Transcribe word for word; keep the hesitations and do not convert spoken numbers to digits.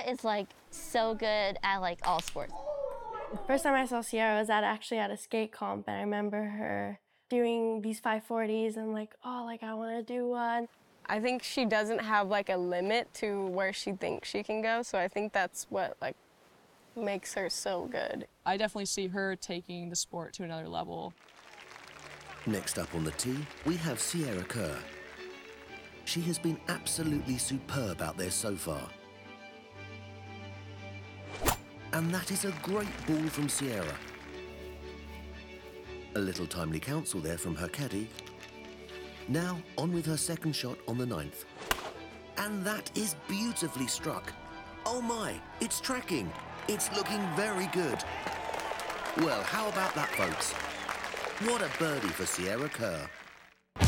is like so good at like all sports. First time I saw Sierra was at actually at a skate comp, and I remember her doing these five forties and like, oh, like I want to do one. I think she doesn't have like a limit to where she thinks she can go, so I think that's what like makes her so good. I definitely see her taking the sport to another level. Next up on the tee, we have Sierra Kerr. She has been absolutely superb out there so far. And that is a great ball from Sierra. A little timely counsel there from her caddy. Now on with her second shot on the ninth. And that is beautifully struck. Oh my, it's tracking. It's looking very good. Well, how about that, folks? What a birdie for Sierra Kerr.